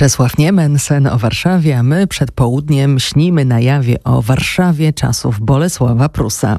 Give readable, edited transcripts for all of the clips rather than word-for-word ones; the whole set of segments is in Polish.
Czesław Niemen, Sen o Warszawie, a my przed południem śnimy na jawie o Warszawie czasów Bolesława Prusa.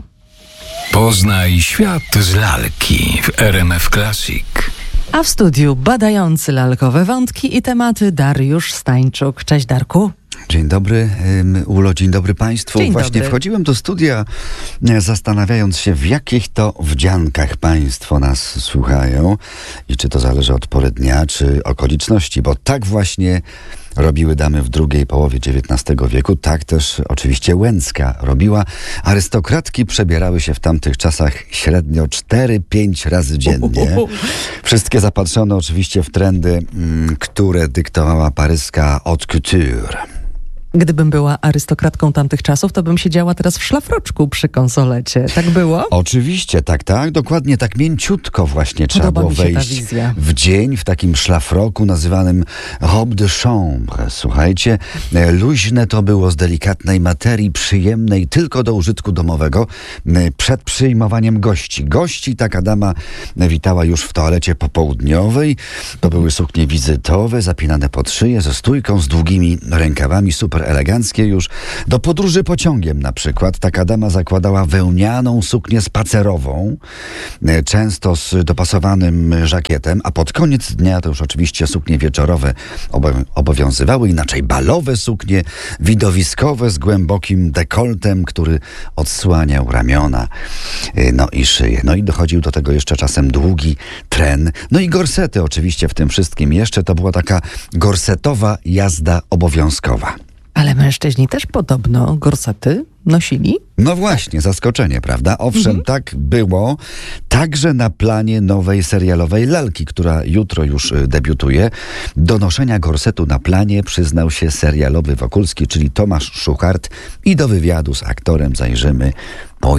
Poznaj świat z lalki w RMF Classic. A w studiu badający lalkowe wątki i tematy Dariusz Stańczuk. Cześć Darku. Dzień dobry, Ulo, dzień dobry Państwu. Właśnie wchodziłem do studia, zastanawiając się, w jakich to wdziankach Państwo nas słuchają i czy to zależy od pory dnia, czy okoliczności, bo tak właśnie robiły damy w drugiej połowie XIX wieku, tak też oczywiście Łęcka robiła. Arystokratki przebierały się w tamtych czasach średnio 4-5 razy dziennie. Wszystkie zapatrzone oczywiście w trendy, które dyktowała paryska haute couture. Gdybym była arystokratką tamtych czasów, to bym siedziała teraz w szlafroczku przy konsolecie. Tak było? Oczywiście, tak. Dokładnie tak mięciutko właśnie trzeba było wejść w dzień w takim szlafroku nazywanym robe de chambre. Słuchajcie, luźne to było z delikatnej materii, przyjemnej tylko do użytku domowego przed przyjmowaniem gości. Gości taka dama witała już w toalecie popołudniowej. To były suknie wizytowe, zapinane pod szyję, ze stójką, z długimi rękawami, super eleganckie już. Do podróży pociągiem na przykład taka dama zakładała wełnianą suknię spacerową, często z dopasowanym żakietem, a pod koniec dnia to już oczywiście suknie wieczorowe obowiązywały, inaczej balowe suknie, widowiskowe z głębokim dekoltem, który odsłaniał ramiona, no i szyję. No i dochodził do tego jeszcze czasem długi tren, no i gorsety oczywiście w tym wszystkim. Jeszcze to była taka gorsetowa jazda obowiązkowa. Ale mężczyźni też podobno gorsety nosili? No właśnie, zaskoczenie, prawda? Owszem, tak było. Także na planie nowej serialowej lalki, która jutro już debiutuje. Do noszenia gorsetu na planie przyznał się serialowy Wokulski, czyli Tomasz Szuchart. I do wywiadu z aktorem zajrzymy po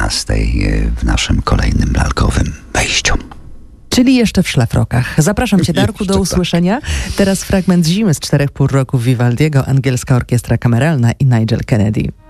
11:00 w naszym kolejnym lalkowym wejściu. Czyli jeszcze w szlafrokach. Zapraszam Cię, Darku, do usłyszenia. Teraz fragment Zimy z 4 pół roku Vivaldiego, Angielska Orkiestra Kameralna i Nigel Kennedy.